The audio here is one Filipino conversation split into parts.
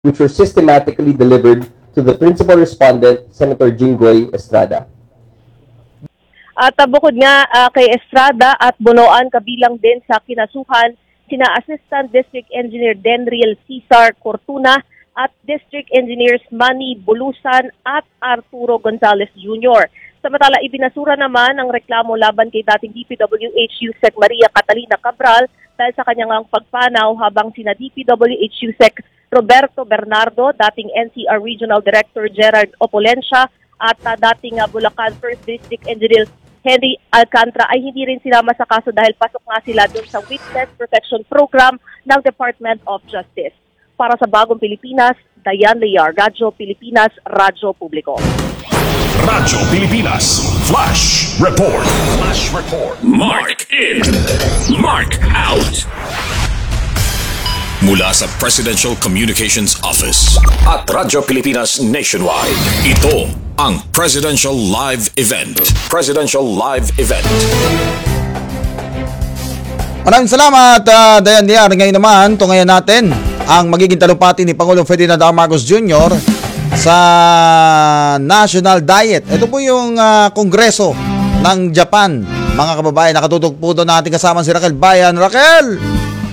which were systematically delivered to the principal respondent, Senator Jinggoy Estrada. At bukod nga kay Estrada at Bunoan, kabilang din sa kinasuhan sina Assistant District Engineer Denriel Cesar Cortuna at District Engineers Manny Bulusan at Arturo Gonzalez Jr. Samantala, ibinasura naman ang reklamo laban kay dating DPWH USEC Maria Catalina Cabral dahil sa kanyang pagpanaw, habang sina DPWH USEC Roberto Bernardo, dating NCR Regional Director Gerard Opolencia at dating Bulacan 1st District Engineer Henry Alcantara ay hindi rin sinama sa kaso dahil pasok nga sila doon sa Witness Protection Program ng Department of Justice. Para sa Bagong Pilipinas, Dayan Lear, Radyo Pilipinas, Radyo Publiko. Radyo Pilipinas, Flash Report. Flash Report. Mark in, Mark out. Mula sa Presidential Communications Office at Radyo Pilipinas Nationwide, ito ang Presidential Live Event. Presidential Live Event. Maraming salamat, Dayan Liar. Ngayon naman, tungayan natin ang magiging talumpati ni Pangulong Ferdinand R. Marcos Jr. sa National Diet. Ito po yung Kongreso ng Japan. Mga kababayan, nakatutok po doon natin kasama si Raquel Bayan. Raquel!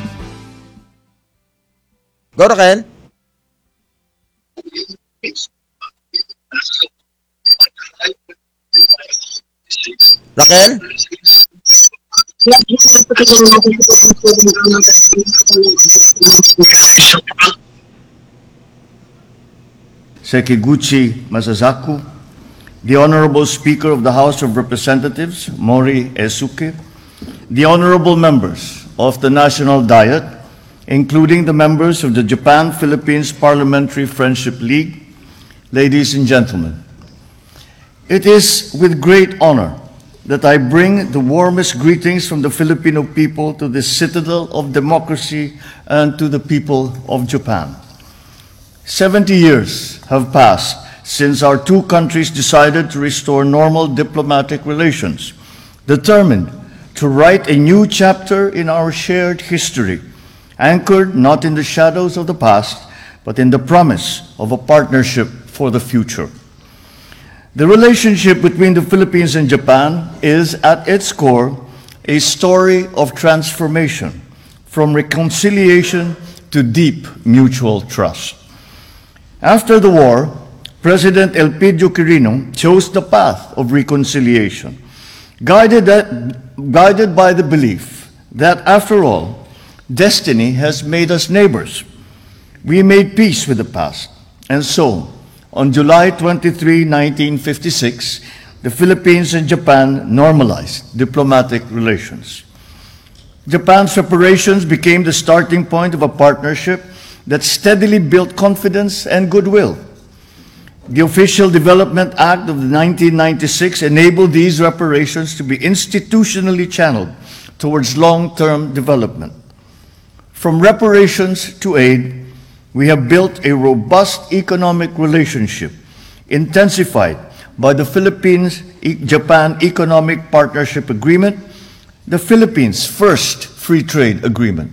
Go, Raquel. Raquel? Sekiguchi Masazaku, the Honorable Speaker of the House of Representatives, Mori Esuke, the Honorable Members of the National Diet, including the members of the Japan-Philippines Parliamentary Friendship League, ladies and gentlemen, it is with great honor that I bring the warmest greetings from the Filipino people to this citadel of democracy and to the people of Japan. 70 years have passed since our two countries decided to restore normal diplomatic relations, determined to write a new chapter in our shared history, anchored not in the shadows of the past, but in the promise of a partnership for the future. The relationship between the Philippines and Japan is, at its core, a story of transformation, from reconciliation to deep mutual trust. After the war, President Elpidio Quirino chose the path of reconciliation, guided by the belief that, after all, destiny has made us neighbors. We made peace with the past, and so, on July 23, 1956, the Philippines and Japan normalized diplomatic relations. Japan's reparations became the starting point of a partnership that steadily built confidence and goodwill. The Official Development Act of 1996 enabled these reparations to be institutionally channeled towards long-term development. From reparations to aid, we have built a robust economic relationship, intensified by the Philippines-Japan Economic Partnership Agreement, the Philippines' first free trade agreement.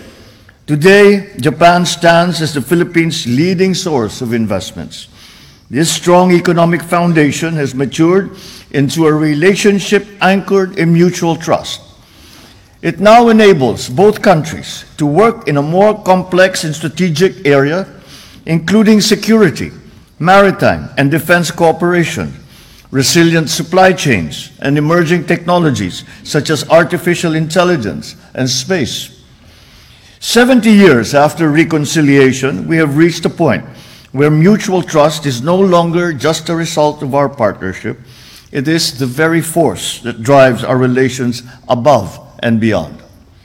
Today, Japan stands as the Philippines' leading source of investments. This strong economic foundation has matured into a relationship anchored in mutual trust. It now enables both countries to work in a more complex and strategic area, including security, maritime and defense cooperation, resilient supply chains, and emerging technologies such as artificial intelligence and space. 70 years after reconciliation, we have reached a point where mutual trust is no longer just a result of our partnership. It is the very force that drives our relations above and beyond.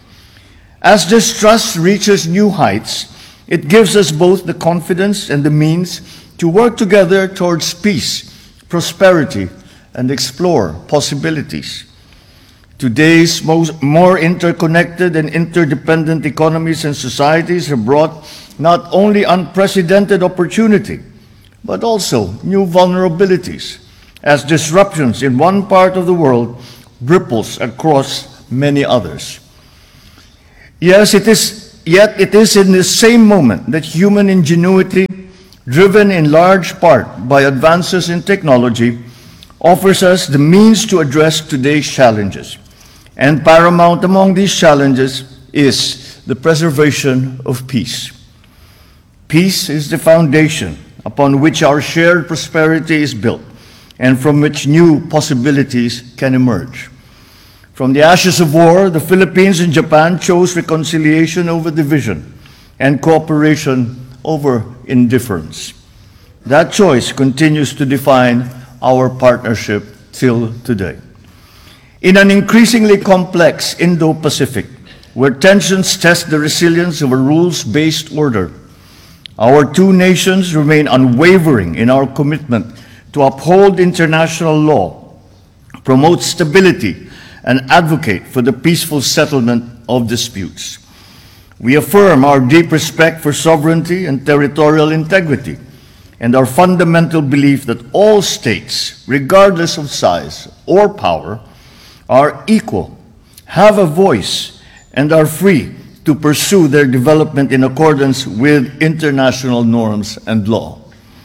As this trust reaches new heights, it gives us both the confidence and the means to work together towards peace, prosperity, and explore possibilities. Today's more interconnected and interdependent economies and societies have brought not only unprecedented opportunity, but also new vulnerabilities, as disruptions in one part of the world ripples across many others. Yes, it is Yet it is in this same moment that human ingenuity, driven in large part by advances in technology, offers us the means to address today's challenges. And paramount among these challenges is the preservation of peace. Peace is the foundation upon which our shared prosperity is built and from which new possibilities can emerge. From the ashes of war, the Philippines and Japan chose reconciliation over division and cooperation over indifference. That choice continues to define our partnership till today. In an increasingly complex Indo-Pacific, where tensions test the resilience of a rules-based order, our two nations remain unwavering in our commitment to uphold international law, promote stability, and advocate for the peaceful settlement of disputes. We affirm our deep respect for sovereignty and territorial integrity, and our fundamental belief that all states, regardless of size or power, are equal, have a voice, and are free to pursue their development in accordance with international norms and law.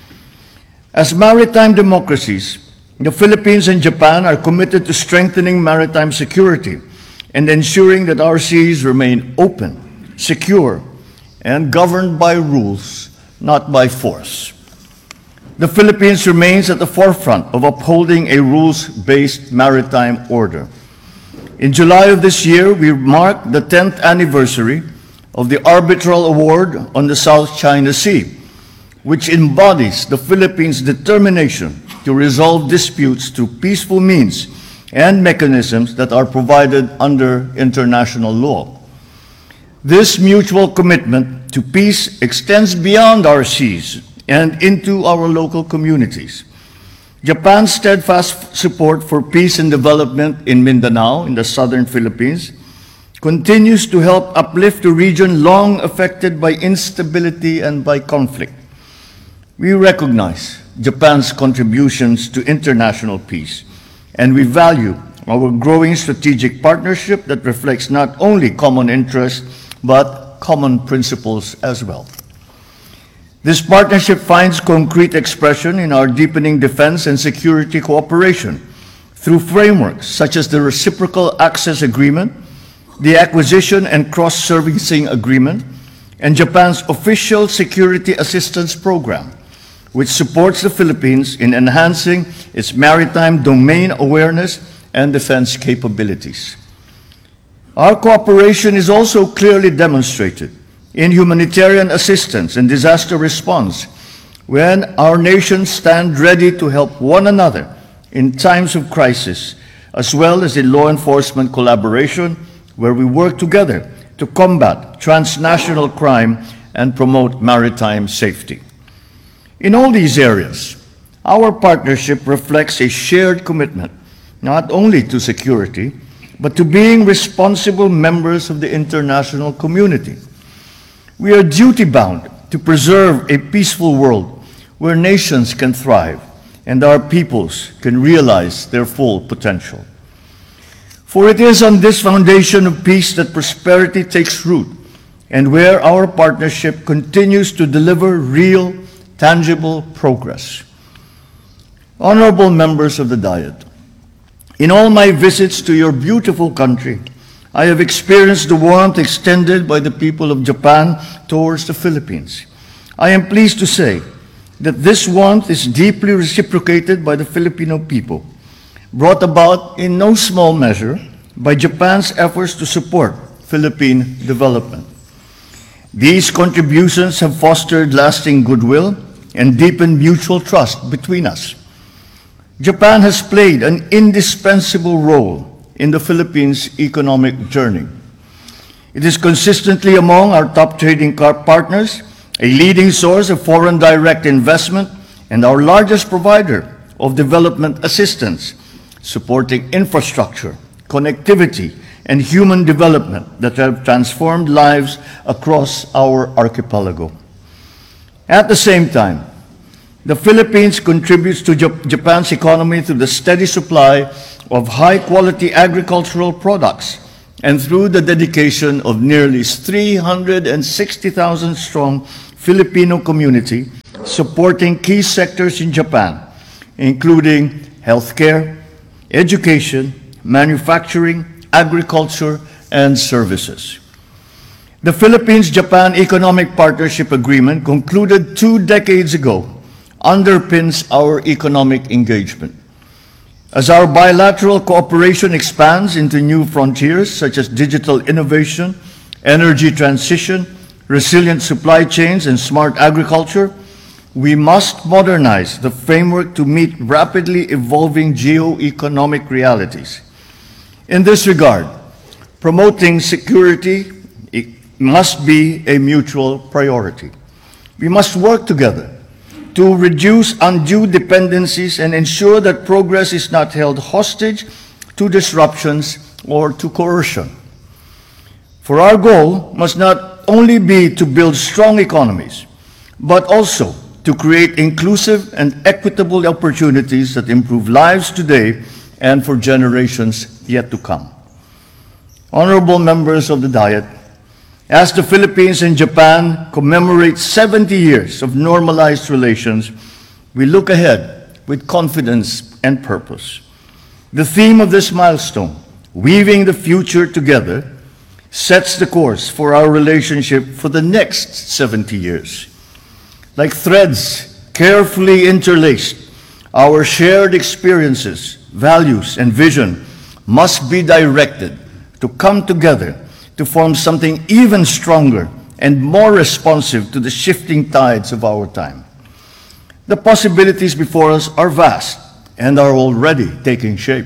As maritime democracies, the Philippines and Japan are committed to strengthening maritime security and ensuring that our seas remain open, secure, and governed by rules, not by force. The Philippines remains at the forefront of upholding a rules-based maritime order. In July of this year, we marked the 10th anniversary of the Arbitral Award on the South China Sea, which embodies the Philippines' determination to resolve disputes through peaceful means and mechanisms that are provided under international law. This mutual commitment to peace extends beyond our seas and into our local communities. Japan's steadfast support for peace and development in Mindanao, in the southern Philippines, continues to help uplift a region long affected by instability and by conflict. We recognize Japan's contributions to international peace, and we value our growing strategic partnership that reflects not only common interests, but common principles as well. This partnership finds concrete expression in our deepening defense and security cooperation through frameworks such as the Reciprocal Access Agreement, the Acquisition and Cross-Servicing Agreement, and Japan's Official Security Assistance Program, which supports the Philippines in enhancing its maritime domain awareness and defense capabilities. Our cooperation is also clearly demonstrated in humanitarian assistance and disaster response, when our nations stand ready to help one another in times of crisis, as well as in law enforcement collaboration, where we work together to combat transnational crime and promote maritime safety. In all these areas, our partnership reflects a shared commitment not only to security, but to being responsible members of the international community. We are duty-bound to preserve a peaceful world where nations can thrive and our peoples can realize their full potential. For it is on this foundation of peace that prosperity takes root, and where our partnership continues to deliver real, tangible progress. Honorable members of the Diet, in all my visits to your beautiful country, I have experienced the warmth extended by the people of Japan towards the Philippines. I am pleased to say that this warmth is deeply reciprocated by the Filipino people, brought about in no small measure by Japan's efforts to support Philippine development. These contributions have fostered lasting goodwill and deepened mutual trust between us. Japan has played an indispensable role in the Philippines' economic journey. It is consistently among our top trading partners, a leading source of foreign direct investment, and our largest provider of development assistance, supporting infrastructure, connectivity, and human development that have transformed lives across our archipelago. At the same time, the Philippines contributes to Japan's economy through the steady supply of high-quality agricultural products and through the dedication of nearly 360,000 strong Filipino community supporting key sectors in Japan, including healthcare, education, manufacturing, agriculture, and services. The Philippines-Japan Economic Partnership Agreement, concluded 2 decades ago, underpins our economic engagement. As our bilateral cooperation expands into new frontiers such as digital innovation, energy transition, resilient supply chains, and smart agriculture, we must modernize the framework to meet rapidly evolving geo-economic realities. In this regard, promoting security must be a mutual priority. We must work together to reduce undue dependencies and ensure that progress is not held hostage to disruptions or to coercion. For our goal must not only be to build strong economies, but also to create inclusive and equitable opportunities that improve lives today and for generations yet to come. Honorable members of the Diet, as the Philippines and Japan commemorate 70 years of normalized relations, we look ahead with confidence and purpose. The theme of this milestone, Weaving the Future Together, sets the course for our relationship for the next 70 years. Like threads carefully interlaced, our shared experiences, values, and vision must be directed to come together to form something even stronger and more responsive to the shifting tides of our time. The possibilities before us are vast and are already taking shape.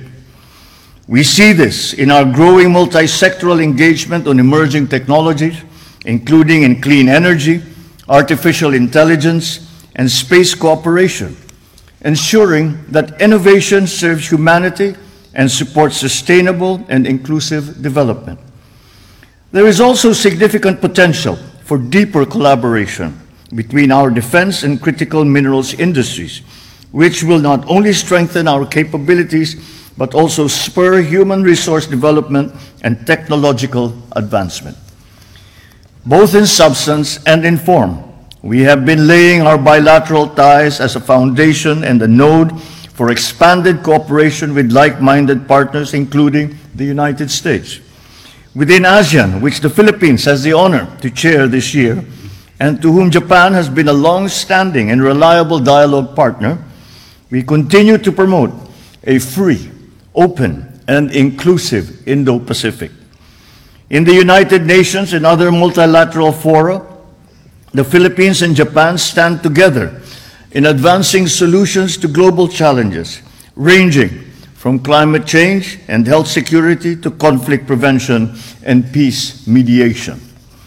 We see this in our growing multi-sectoral engagement on emerging technologies, including in clean energy, artificial intelligence, and space cooperation, ensuring that innovation serves humanity and supports sustainable and inclusive development. There is also significant potential for deeper collaboration between our defense and critical minerals industries, which will not only strengthen our capabilities, but also spur human resource development and technological advancement. Both in substance and in form, we have been laying our bilateral ties as a foundation and a node for expanded cooperation with like-minded partners, including the United States. Within ASEAN, which the Philippines has the honor to chair this year, and to whom Japan has been a long-standing and reliable dialogue partner, we continue to promote a free, open, and inclusive Indo-Pacific. In the United Nations and other multilateral fora, the Philippines and Japan stand together in advancing solutions to global challenges, ranging from climate change and health security to conflict prevention and peace mediation.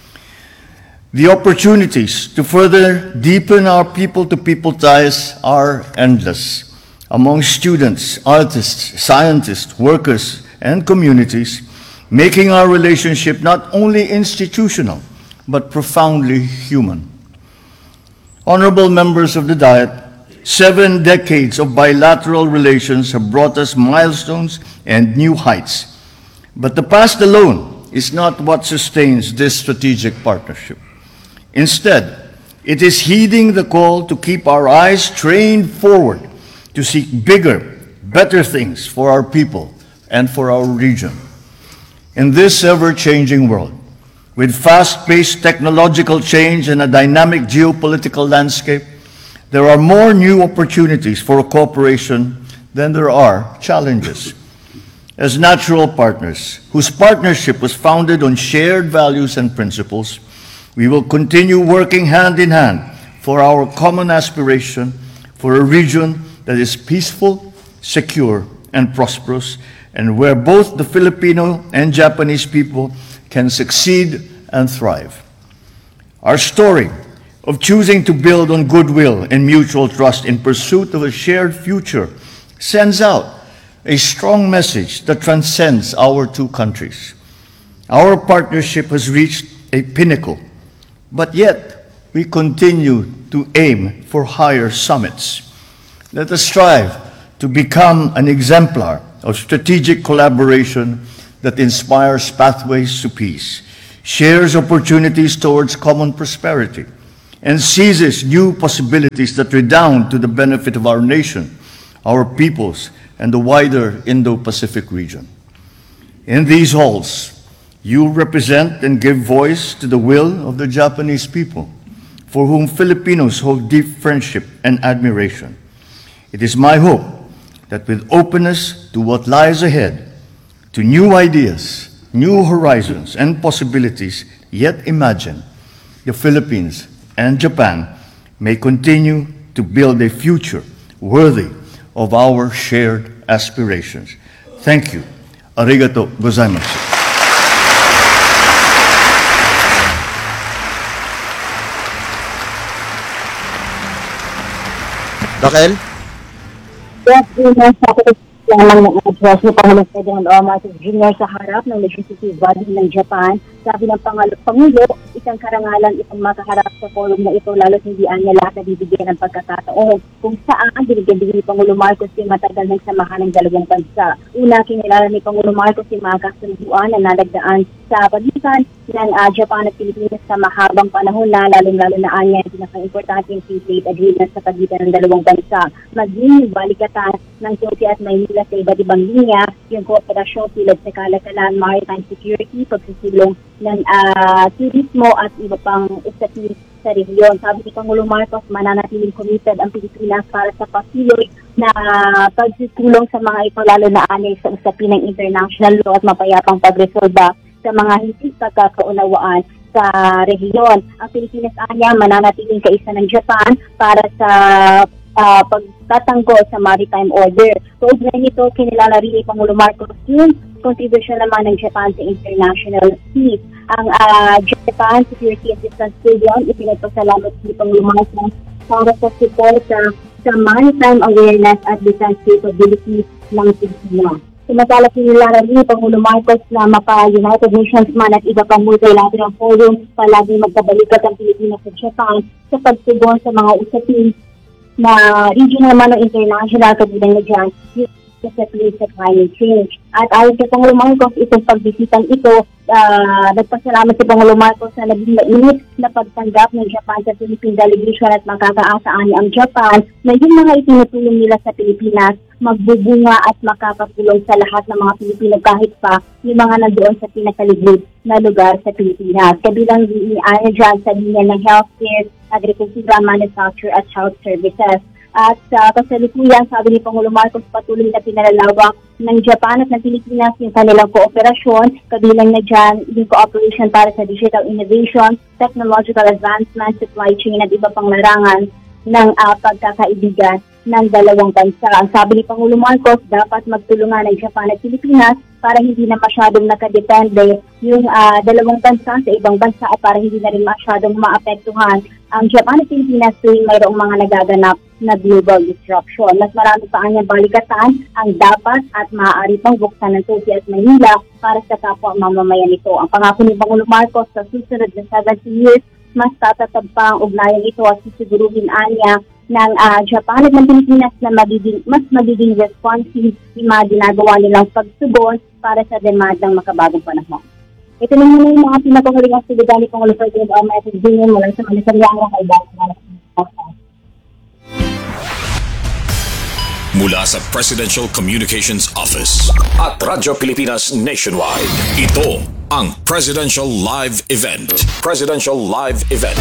The opportunities to further deepen our people-to-people ties are endless. Among students, artists, scientists, workers, and communities, making our relationship not only institutional, but profoundly human. Honorable members of the Diet, 7 decades of bilateral relations have brought us milestones and new heights. But the past alone is not what sustains this strategic partnership. Instead, it is heeding the call to keep our eyes trained forward, to seek bigger, better things for our people and for our region. In this ever-changing world, with fast-paced technological change and a dynamic geopolitical landscape, there are more new opportunities for cooperation than there are challenges. As natural partners, whose partnership was founded on shared values and principles, we will continue working hand in hand for our common aspiration for a region that is peaceful, secure, and prosperous, and where both the Filipino and Japanese people can succeed and thrive. Our story of choosing to build on goodwill and mutual trust in pursuit of a shared future sends out a strong message that transcends our two countries. Our partnership has reached a pinnacle, but yet we continue to aim for higher summits. Let us strive to become an exemplar of strategic collaboration that inspires pathways to peace, shares opportunities towards common prosperity, and seizes new possibilities that redound to the benefit of our nation, our peoples, and the wider Indo-Pacific region. In these halls, you represent and give voice to the will of the Japanese people, for whom Filipinos hold deep friendship and admiration. It is my hope that with openness to what lies ahead, to new ideas, new horizons, and possibilities yet imagined, the Philippines and Japan may continue to build a future worthy of our shared aspirations. Thank you. Arigato gozaimasu. Raquel? Yes, lang ng address ni Pangulong Ferdinand R. Marcos Jr. sa harap ng legislative body ng Japan. Sabi ng Pangulo, isang karangalan itong makaharap sa forum na ito, lalo't hindi niya lahat na bibigyan ng pagkakataon kung saan binigyan ni Pangulo Marcos yung matagal ng samahan ng dalawang bansa. Una, kinilala ni Pangulo Marcos yung mga kasunduan na nalagdaan sa pagitan ng Japan at Pilipinas sa mahabang panahon na lalong-lalo na anya yung pinaka-importante yung free trade agreement sa pagitan ng dalawang bansa. Maging balikatan ng Tokyo at Maynila sa iba't ibang linya, yung kooperasyon tulad sa kalakalan, maritime security, pagsisilong ng turismo at iba pang usapin sa rehiyon. Sabi ni Pangulo Marcos, mananatiling committed ang Pilipinas para sa patuloy na pagtutulong sa mga ito, lalo na anay sa usapin ng international law at mapayapang pagresolba sa mga hindi pagkakaunawaan sa rehiyon. Ang Pilipinas anya mananatiling kaisa ng Japan para sa pagtatanggol sa maritime order. So, nito, kinilala rin ni Pangulo Marcos yung contribution naman ng Japan sa international peace. Ang Japan Security Assistance Program, ipinagpasalamat ni Pangulo Marcos para sa support sa maritime awareness at defense capabilities ng Pilipinas. Samantala, kinilala rin ni Pangulo Marcos na mapa-United Nations man at iba pang multilateral forum, palagi magkabalikat ang Pilipinas sa Japan sa pagtugon sa mga usapin na regional man o international, kabilang na dyan, sa place sa climate change. At ayon kay Pangulo Marcos, itong pagbisitang ito, nagpasalamat si Pangulo Marcos na naging mainit na pagtanggap ng Japan sa Philippine delegation at makakaasaan ang Japan na yung mga itinutulong nila sa Pilipinas magbubunga at makakatulong sa lahat ng mga Pilipino kahit pa yung mga nandoon sa pinakaligid na lugar sa Pilipinas. Kabilang ano dyan sa linya ng healthcare, agriculture, manufacture at health services. At sa kasalukuyan, sabi ni Pangulo Marcos, patuloy na pinalalawak ng Japan at ng Pilipinas yung kanilang kooperasyon, kabilang na dyan yung cooperation para sa digital innovation, technological advancement, supply chain at iba pang larangan ng pagkakaibigan ng dalawang bansa. Ang sabi ni Pangulo Marcos, dapat magtulungan ng Japan at Pilipinas para hindi na masyadong nakadepende yung dalawang bansa sa ibang bansa at para hindi na rin masyadong maapektuhan ang Japan at Pilipinas tuwing mayroong mga nagaganap na global disruption. Mas marami pa ang balikatan ang dapat at maaari pang buksan ng Tokyo at Manila para sa kapwa mamamayan nito. Ang pangako ni Pangulo Marcos sa susunod na 70 years, mas tatatag pa ang ugnayan ito at sisiguruhin anya ng Japan at ng Pilipinas na mas magiging responsive yung mga ginagawa nilang pagtugon para sa demandang makabagong panahon. Ito na muna yung mga pinakahuling aktibidad ni Pangulo Ferdinand R. Marcos Jr. mula sa Malacanang kaibahan. Mula sa Presidential Communications Office at Radyo Pilipinas Nationwide, ito ang Presidential Live Event. Presidential Live Event.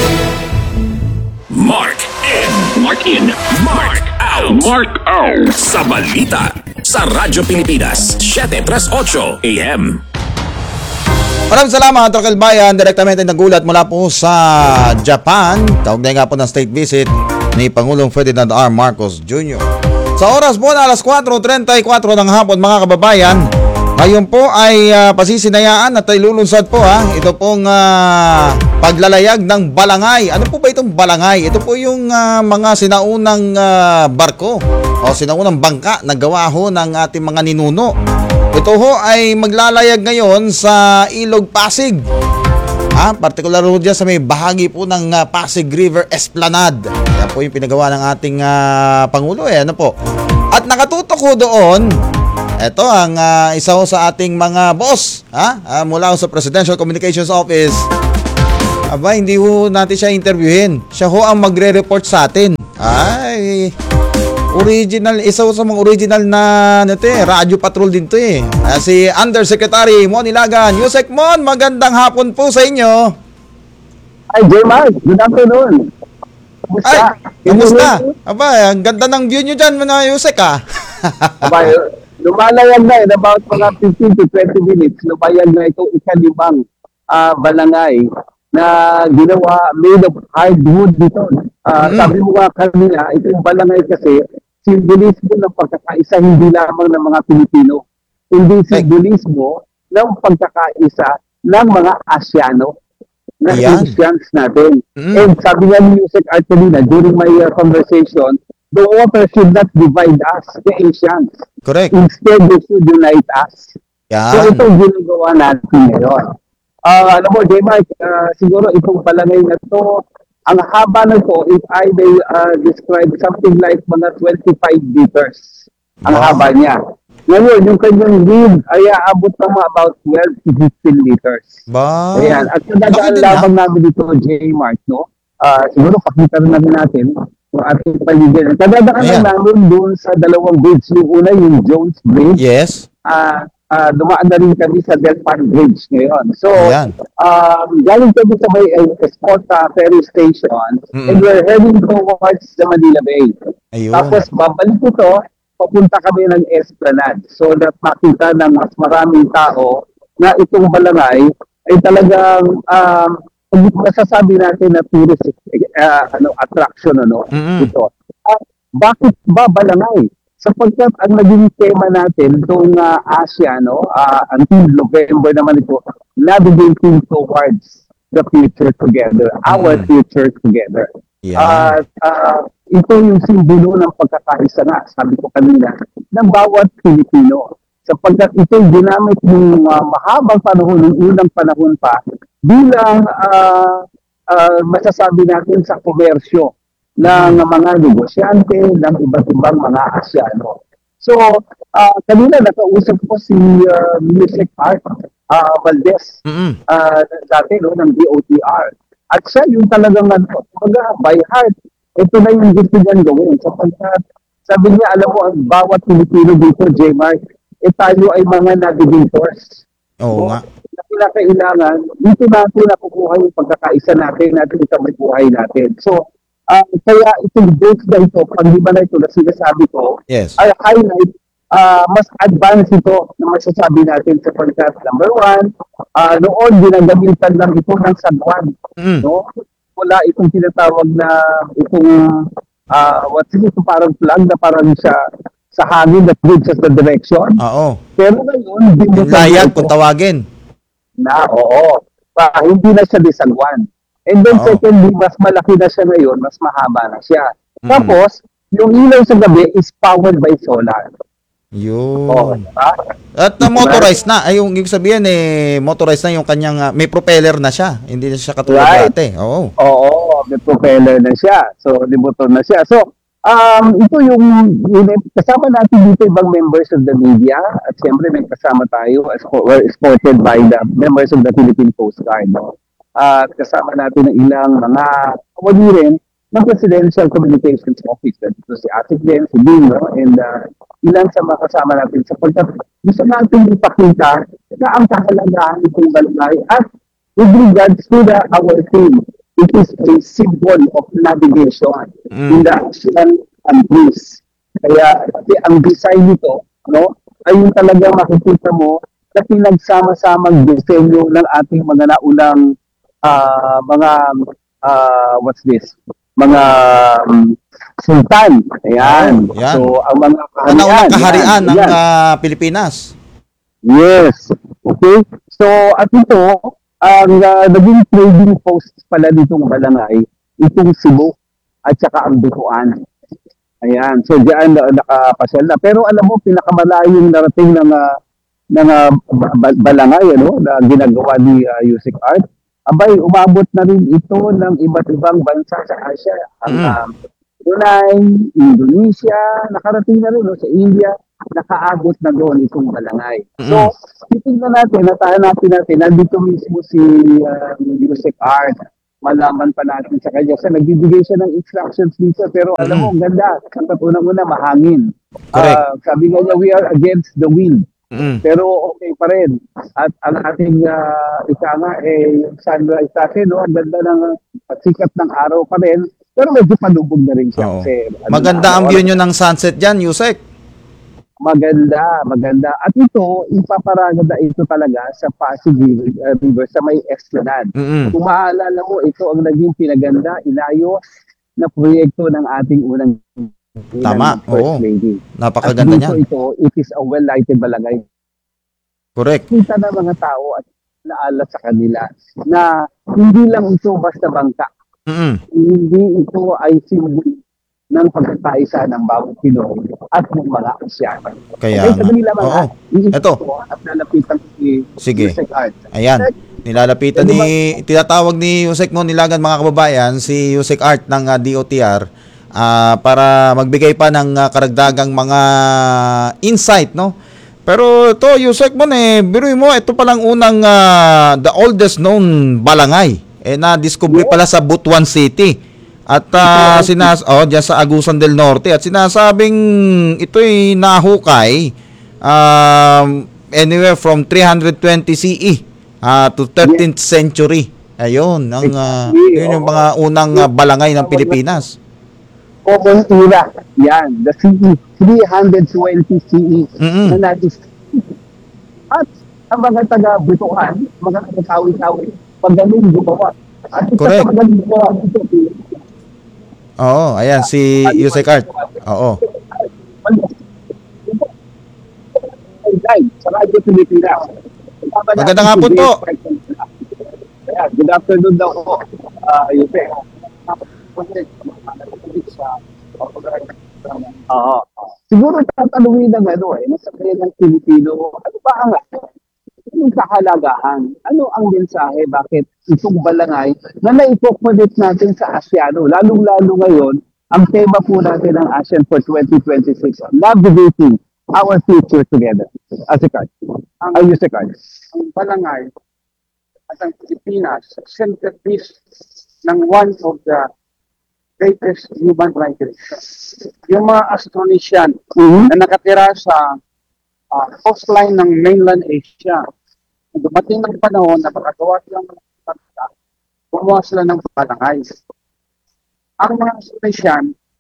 Mark in. Mark in. Mark out. Mark out. Sa balita sa Radyo Pilipinas 738 AM. Maraming salamat, Raquel Bayan. Direktamente nagulat mula po sa Japan. Kaugnay nga po ng state visit ni Pangulong Ferdinand R. Marcos Jr. Sa oras po na alas 4:34 ng hapon, mga kababayan, ngayon po ay pasisinayaan at ay lulunsad po ito pong paglalayag ng balangay. Ano po ba itong balangay? Ito po yung mga sinaunang barko o sinaunang bangka na gawa ho ng ating mga ninuno. Ito ho ay maglalayag ngayon sa Ilog Pasig. Partikular ho dyan sa may bahagi po ng Pasig River Esplanade. Yan po yung pinagawa ng ating Pangulo. Ano po? At nakatutok ho doon Ito ang isa ho sa ating mga boss, mula ho sa Presidential Communications Office. Aba, hindi ho natin siya interviewin. Siya ho ang magre-report sa atin. Ay, original, isa ho sa mga original na radio patrol din to eh. Si Undersecretary Mon Ilagan. Yusek Mon, magandang hapon po sa inyo. Ay, Jerman, good afternoon. Ay, kamusta? Aba, ang ganda ng view nyo dyan, mga Yusek Aba, lumalayag na in about mga 15 to 20 minutes. Lumayag na itong ikalimang balangay na ginawa made of hardwood dito. Sabi mo nga kanina, itong balangay kasi simbolismo ng pagkakaisa hindi lamang ng mga Pilipino. Hindi simbolismo ng pagkakaisa ng mga Asyano. Na Christians natin. And sabi nga ni Yusek Art kanina during my conversation, the water should not divide us, the Asians. Correct. Instead, they should unite us. Yan. So itong ginagawa natin ngayon. Alam mo, J-Mike, siguro itong palangay na to, ang haba na to, if I may describe something like mga 25 meters. Ang haba niya. Ngayon, yung kanyang width ay aabot ng mga about 12 to 15 meters. Ba? Ayan. At nadadaan lamang namin dito, J-Mart, no? Siguro pakita rin natin yung ating paligid. Nadadaan lang namin doon sa dalawang bridge. Yung una, yung Jones Bridge. Yes. Dumaan na rin kami sa Delpan Bridge ngayon. So, galing kami sa may Escorta Ferry Station and we're heading towards the Manila Bay. Ayun. Tapos, babalik ito, papunta kami ng Esplanade so that makita ng mas maraming tao na itong balangay ay talagang masasabi natin na tourist attraction ito. Bakit ba balangay? Sapagkat ang naging tema natin itong Asia until November naman ito, navigating towards the future together, our future together. Ito yung simbolo ng pagkakaisa nga, sabi ko kanina, ng bawat Pilipino. Sapagkat ito ginamit ng mahabang panahon, ng unang panahon pa, bilang masasabi natin sa komersyo ng mga negosyante, ng iba't ibang mga Asyano. So, kanina nakausap ko si Yusek Art Valdez, dati ng DOTR. At siya yung talagang by heart, ito na yung gusto niyan gawin. Sapagkat sabi niya, alam mo, ang bawat Pilipino dito, J-Mark, tayo ay mga navigators. Oo nga. Na kinakailangan, dito natin nakukuha yung pagkakaisa natin sa buhay natin. So, kaya itong dates na ito, pag-iba na ito na sinasabi ko, ay highlight, mas advanced ito na masasabi natin sapagkat number one, noon ginagamitan lang ito ng sagwan. No? Wala itong tinatawag na itong ito parang flag na parang sa hangin that gives us the direction. Oo. Pero ngayon, layag kung tawagin. Hindi na siya disagwan. And then secondly, mas malaki na siya ngayon, mas mahaba na siya. Tapos, yung ilaw sa gabi is powered by solar. Yun. At motorized na. Ay, yung sabihin motorized na yung kanyang, may propeller na siya. Hindi na siya katulad dati. Oo, may propeller na siya. So, limotor na siya. So, ito yung kasama natin dito ibang members of the media. At siyempre, may kasama tayo. We're escorted by the members of the Philippine Coast Guard. No? At kasama natin ng ilang mga kawali rin ng Presidential Communications Office. Ito si Asik din, si Dino, and ilan sa mga kasama natin sapagkat gusto natin ipakita na ang kahalagahan itong balangay at with regards to our team, it is a symbol of navigation in the ocean and breeze. Kaya ang design nito, ay yung talaga makikita mo na pinagsama-samang disenyo ng ating mga naunang mga sultan. Ayan. So, ang mga kaharian ng Pilipinas. Yes. Okay. So, at ito, ang naging trading posts pala ditong balangay, itong Cebu at saka ang Butuan. Ayan. So, diyan nakapasyal na. Pero alam mo, pinakamalayong narating ng balangay, na ginagawa ni Yusek Art, abay, umabot na rin ito ng iba't ibang bansa sa Asia. Ang Brunei, Indonesia, nakarating na rin sa India. nakaabot na doon itong Balangay. So, titignan natin, hanapin natin, nandito mismo si Yusek Art. Malaman pa natin sa kanya. Kasi nagbibigay siya ng instructions dito. Pero alam mo, ang ganda. Sa unang-una, mahangin. Correct. Sabi nga niya, we are against the wind. Mm. Pero okay pa rin. At ang ating yung sunrise sa atin, no? Ang ganda ng sikat ng araw pa rin. Pero medyo palubog na rin siya. Oo. Kasi, Maganda ang view nyo ng sunset dyan, Yusek. Maganda. At ito, ipaparaganda ito talaga sa Pasig River sa may Esplanade. Kung maaalala mo, ito ang naging pinaganda, inayos na proyekto ng ating unang Tama, First oo. Lady. Napakaganda At dito niyan. it is a well-lighted balangay. Correct. Kita ng mga tao at naala sa kanila na hindi lang ito basta bangka. Hindi ito ay simbolo ng pagkakaisa ng bawat Pinoy at ng mga Asyano. Kaya nga. Sandali lamang, Oo. Ito. At nalapitan si Sige. Yusek Art. Ayan. Nilalapitan tinatawag ni Yusek mo nilagan mga kababayan, si Yusek Art ng DOTR para magbigay pa ng karagdagang mga insight, no? Pero ito, Yusek mo biruin mo, ito palang unang the oldest known balangay. Na-discover pala sa Butuan City. At diyan sa Agusan del Norte at sinasabing ito'y nahukay anywhere from 320 CE to 13th century. Ayun, yun yung mga unang balangay ng Pilipinas. Common era. Yan, the CE, 320 CE na natin. At ang mga taga-Butuan, mga taga-tawi-tawi, pag ganun gumawa. At correct. Pag ganun gumawa, ito, Oo, ayan, si Yusek Art. Oo. Sa Radyo Pilipinas. Magandang hapon po. Good afternoon daw po, Yusek. Oo. Siguro tatanungin ng nasa kaya ng Pilipino, ano ba ang kahalagahan? Ano ang mensahe? Bakit itong balangay na naipokulit natin sa Asyano? Lalong-lalo ngayon, ang tema po natin ng ASEAN for 2026, navigating our future together. Yusek Art. Ang balangay at ang Pilipinas, centerpiece ng one of the greatest human writers. Yung mga Astronesian na nakatira sa coastline ng mainland Asia. Dumating ng panahon na makagawa silang gumawa sila ng balangay. Ang mga Astronesian,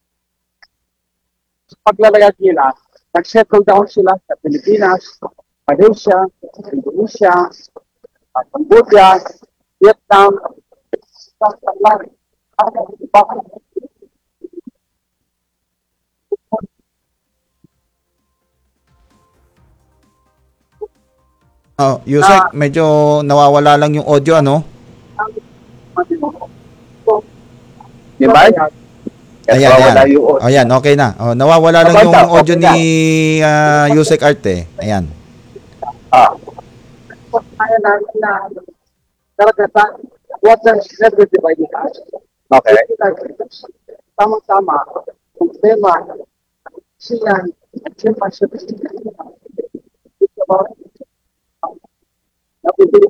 sa paglalagay nila, nag-settle down sila sa Pilipinas, Malaysia, Indonesia, Cambodia, Vietnam, Thailand. Yusek, medyo nawawala lang yung audio, ano? Di ba? Ayan, okay na. Nawawala lang yung audio ni Yusek Art Ayan. Kaya namin na karagatan, water is never divided us. Okay. Tama-tama, yung tema, siyan, at siyempre siya, it's about napipili.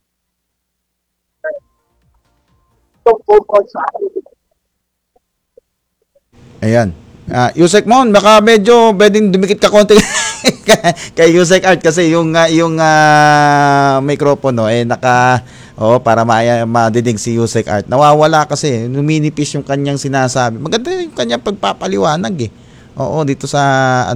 Itong focus sa akin. Ayan. Yusek Mon, baka medyo pwedeng dumikit ka konti kay Yusek Art kasi yung microphone para madidig si Yusek Art. Nawawala kasi, numinipis yung kanyang sinasabi. Maganda yung kanyang pagpapaliwanag Oo, dito sa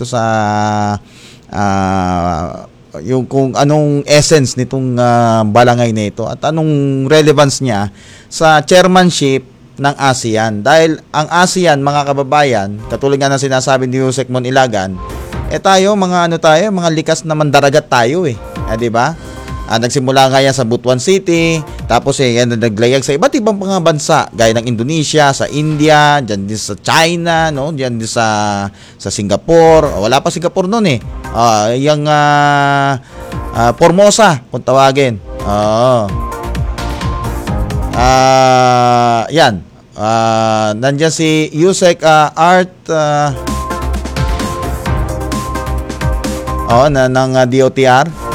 yung kung anong essence nitong balangay na ito at anong relevance niya sa chairmanship ng ASEAN. Dahil ang ASEAN, mga kababayan, katulad nga ng sinasabi ni Yusek Mon Ilagan, tayo, mga likas na mandaragat tayo di ba? Nagsimula nga yan sa Butuan City, tapos naglayag sa iba't ibang mga bansa, gaya ng Indonesia, sa India, dyan din sa China, no? Dyan din sa Singapore. Wala pa Singapore noon yung Formosa, kung tawagin. Yan. Nandiyan si Yusek Art. ng DOTR.